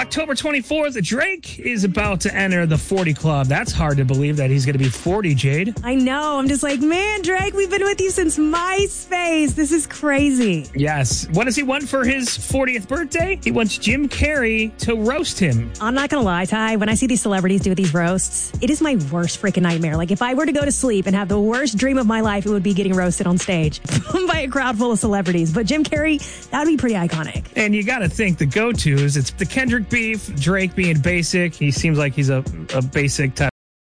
October 24th, Drake is about to enter the 40 Club. That's hard to believe that he's going to be 40, Jade. I know. I'm just like, man, Drake, we've been with you since MySpace. This is crazy. Yes. What does he want for his 40th birthday? He wants Jim Carrey to roast him. I'm not going to lie, Ty. When I see these celebrities do these roasts, it is my worst freaking nightmare. Like, if I were to go to sleep and have the worst dream of my life, it would be getting roasted on stage by a crowd full of celebrities. But Jim Carrey, that would be pretty iconic. And you got to think the go-tos. It's the Kendrick beef, Drake being basic. He seems like he's a basic type